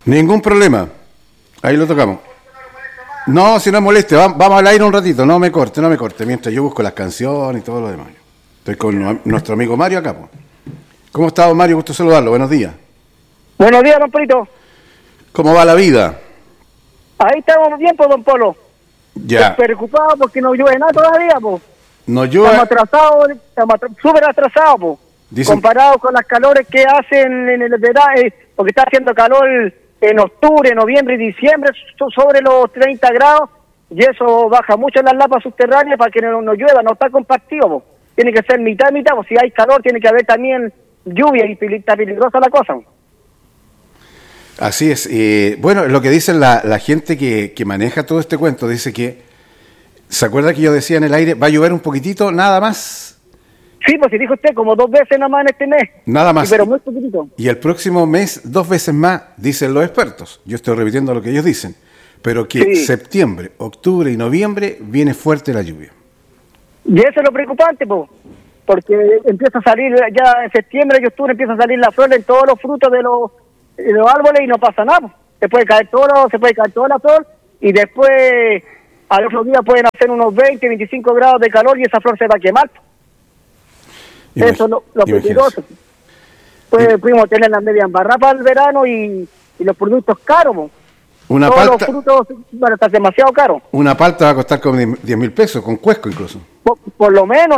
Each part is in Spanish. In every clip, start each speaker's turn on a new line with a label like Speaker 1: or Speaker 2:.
Speaker 1: Ningún problema. Ahí lo tocamos. No, si no es moleste, vamos al aire un ratito. No me corte, mientras yo busco las canciones y todo lo demás. Estoy con nuestro amigo Mario acá, pues. ¿Cómo está, don Mario? Gusto saludarlo. Buenos días.
Speaker 2: Buenos días, don Polito.
Speaker 1: ¿Cómo va la vida?
Speaker 2: Ahí estamos bien, pues, don Polo.
Speaker 1: Ya.
Speaker 2: Preocupados porque no llueve nada todavía, pues.
Speaker 1: No llueve.
Speaker 2: Estamos súper atrasados, pues.
Speaker 1: Dicen...
Speaker 2: Comparado con las calores que hacen en el verano, porque está haciendo calor en octubre, noviembre y diciembre sobre los 30 grados, y eso baja mucho las lapas subterráneas para que no llueva, no está compartido, pues. Tiene que ser mitad y mitad, pues. Si hay calor tiene que haber también lluvia y está peligrosa la cosa.
Speaker 1: Así es. Bueno, lo que dice la gente que maneja todo este cuento, dice que, ¿se acuerda que yo decía en el aire, va a llover un poquitito, nada más?
Speaker 2: Sí, pues si dijo usted, como 2 veces nada más en este mes.
Speaker 1: Nada más.
Speaker 2: Sí, pero muy poquitito.
Speaker 1: Y el próximo mes, 2 veces más, dicen los expertos. Yo estoy repitiendo lo que ellos dicen. Pero que septiembre, octubre y noviembre viene fuerte la lluvia.
Speaker 2: Y eso es lo preocupante, pues. Porque empieza a salir, ya en septiembre y octubre empieza a salir la flor en todos los frutos de los árboles y no pasa nada, pues. Se puede caer toda la flor y después al otro día pueden hacer unos 20, 25 grados de calor y esa flor se va a quemar. Eso es lo peligroso. Pues pudimos tener la media embarrada para el verano y los productos caros, pues.
Speaker 1: Una
Speaker 2: todos
Speaker 1: palta,
Speaker 2: los frutos van a estar demasiado caros.
Speaker 1: Una palta va a costar como 10.000 pesos, con cuesco incluso.
Speaker 2: Por lo menos,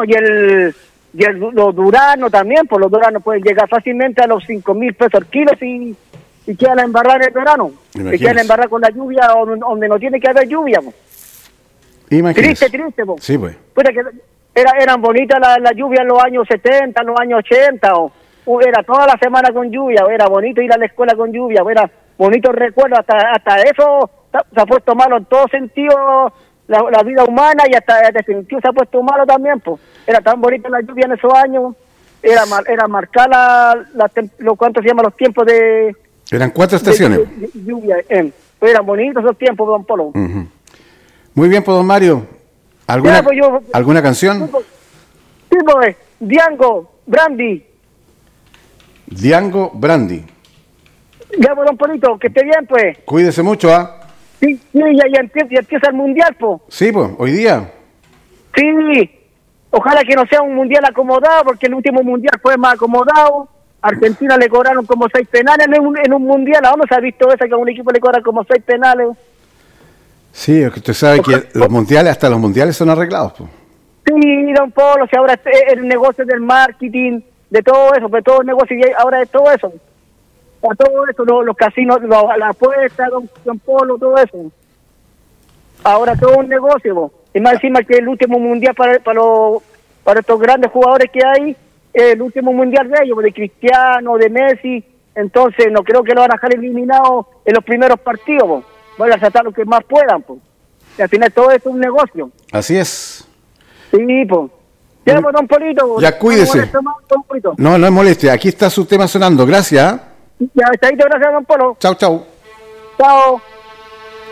Speaker 2: los duranos también, pues los duranos pueden llegar fácilmente a los 5.000 pesos el kilo y quedan a embarrar en el verano. Se quedan a embarrar con la lluvia donde no tiene que haber lluvia. Pues. Triste, pues.
Speaker 1: Sí, pues.
Speaker 2: Eran bonitas las lluvias en los años 70, en los años 80, era toda la semana con lluvia, era bonito ir a la escuela con lluvia, era bonitos recuerdos, hasta eso se ha puesto malo en todo sentido la vida humana y hasta definitivo se ha puesto malo también, pues. Era tan bonita la lluvia en esos años, era marcar ¿cuánto se llama? Los tiempos de...
Speaker 1: Eran 4 estaciones.
Speaker 2: De lluvia, eran bonitos esos tiempos, don Polo.
Speaker 1: Uh-huh. Muy bien, pues, don Mario. ¿Alguna canción?
Speaker 2: Sí, pues, Diango Brandi.
Speaker 1: Diango Brandi.
Speaker 2: Ya, pues, don Polito, que esté bien, pues.
Speaker 1: Cuídese mucho, ¿ah?
Speaker 2: Sí, ya empieza el mundial, pues.
Speaker 1: Sí, pues, hoy día.
Speaker 2: Sí, ojalá que no sea un mundial acomodado, porque el último mundial fue más acomodado. Argentina le cobraron como 6 penales en un mundial. ¿A dónde se ha visto eso, que a un equipo le cobran como 6 penales?
Speaker 1: Sí, es que usted sabe que hasta los mundiales son arreglados, pues.
Speaker 2: Sí, don Polo, si ahora el negocio del marketing, de todo eso, pues todo el negocio, ahora es todo eso. A todo eso, los casinos, la apuesta, don Polo, todo eso. Ahora todo un negocio, po. Y más encima que el último mundial para estos grandes jugadores que hay, el último mundial de ellos, de Cristiano, de Messi, entonces no creo que lo van a dejar eliminado en los primeros partidos, po. Van a tratar lo que más puedan, pues. Y al final todo esto es un negocio.
Speaker 1: Así es.
Speaker 2: Sí, pues. Ya, pues, don Polito.
Speaker 1: Ya, cuídese. No es molestia. Aquí está su tema sonando. Gracias.
Speaker 2: Ya, está ahí. Gracias, don Polo.
Speaker 1: Chau.
Speaker 2: Chao.